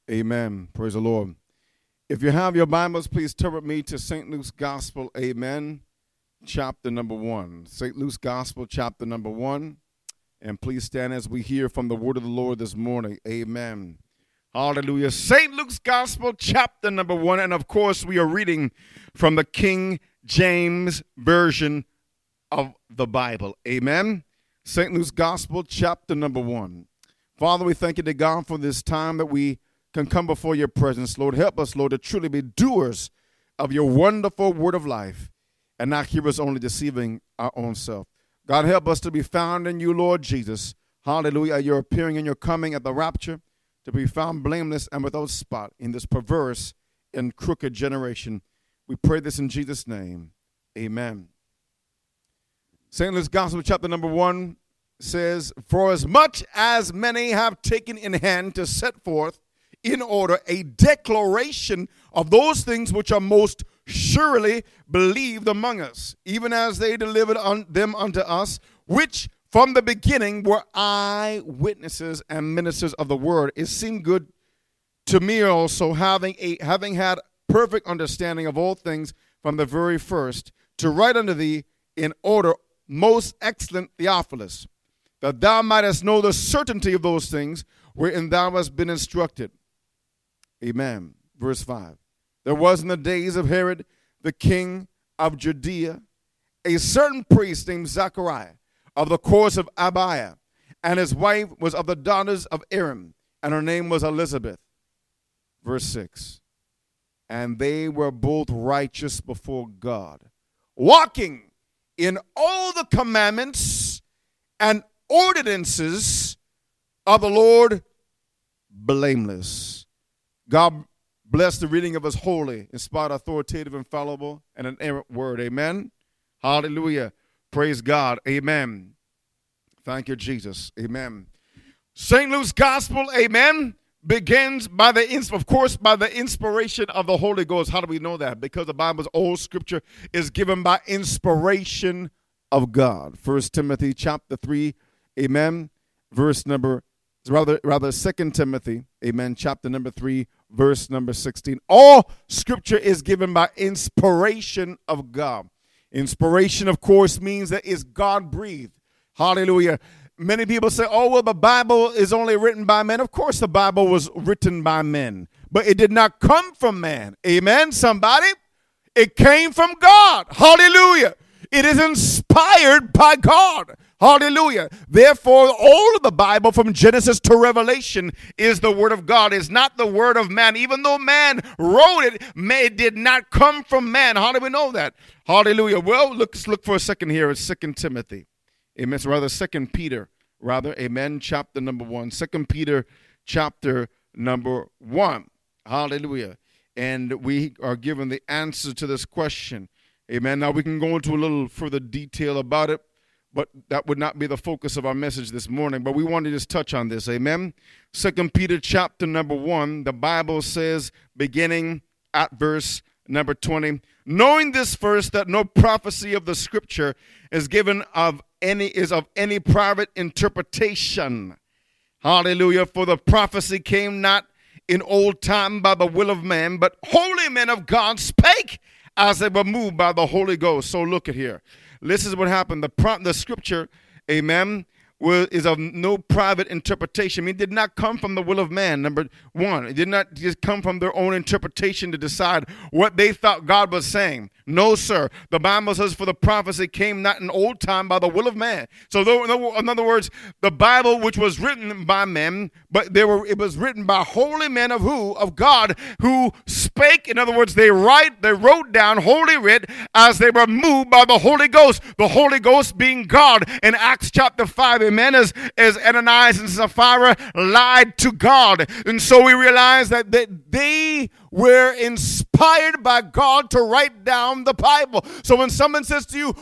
Amen. Praise the Lord. If you have your Bibles, please turn with me to St. Luke's Gospel. Amen. Chapter number 1. St. Luke's Gospel, chapter number 1. And please stand as we hear from the word of the Lord this morning. Amen. Hallelujah. St. Luke's Gospel, chapter number 1. And of course, we are reading from the King James Version of the Bible. Amen. St. Luke's Gospel, chapter number 1. Father, we thank you to God for this time that we can come before your presence. Lord, help us, Lord, to truly be doers of your wonderful word of life and not hearers only, deceiving our own self. God, help us to be found in you, Lord Jesus. Hallelujah. At your appearing and your coming at the rapture, to be found blameless and without spot in this perverse and crooked generation. We pray this in Jesus' name. Amen. St. Luke's Gospel, chapter number 1 says, "For as much as many have taken in hand to set forth in order a declaration of those things which are most surely believed among us, even as they delivered them unto us, which from the beginning were eyewitnesses and ministers of the word. It seemed good to me also, having had perfect understanding of all things from the very first, to write unto thee in order, most excellent Theophilus, that thou mightest know the certainty of those things wherein thou hast been instructed." Amen. Verse 5. "There was in the days of Herod, the king of Judea, a certain priest named Zachariah, of the course of Abiah, and his wife was of the daughters of Aaron, and her name was Elizabeth." Verse 6. "And they were both righteous before God, walking in all the commandments and ordinances of the Lord, blameless." God bless the reading of his holy, inspired, authoritative, infallible, and inerrant word. Amen. Hallelujah. Praise God. Amen. Thank you, Jesus. Amen. St. Luke's Gospel, amen, begins by the inspiration of the Holy Ghost. How do we know that? Because the Bible's old scripture is given by inspiration of God. 1 Timothy chapter 3, amen, verse number, rather 2 Timothy, amen, chapter number 3, verse number 16. All scripture is given by inspiration of God. Inspiration, of course, means that it's God-breathed. Hallelujah. Many people say, oh, well, the Bible is only written by men. Of course, the Bible was written by men, but it did not come from man. Amen, somebody? It came from God. Hallelujah. It is inspired by God. Hallelujah. Therefore, all of the Bible from Genesis to Revelation is the word of God. It's not the word of man. Even though man wrote it, it did not come from man. How do we know that? Hallelujah. Well, let's look for a second here. It's 2 Timothy. Amen. It's rather 2 Peter, rather. Amen. Chapter number 1. 2 Peter chapter number 1. Hallelujah. And we are given the answer to this question. Amen. Now we can go into a little further detail about it, but that would not be the focus of our message this morning. But we want to just touch on this. Amen. 2 Peter chapter number 1, the Bible says, beginning at verse number 20, "Knowing this first, that no prophecy of the scripture is given of any private interpretation." Hallelujah. "For the prophecy came not in old time by the will of man, but holy men of God spake as they were moved by the Holy Ghost." So look at here. This is what happened. The scripture, amen, is of no private interpretation. I mean, it did not come from the will of man, number one. It did not just come from their own interpretation to decide what they thought God was saying. No, sir. The Bible says, "For the prophecy came not in old time by the will of man." So in other words, the Bible, which was written by men, but it was written by holy men of who? Of God, who spake. In other words, they wrote down Holy Writ as they were moved by the Holy Ghost. The Holy Ghost being God. In Acts chapter 5, amen, as Ananias and Sapphira lied to God. And so we realize that they were inspired by God to write down the Bible. So when someone says to you,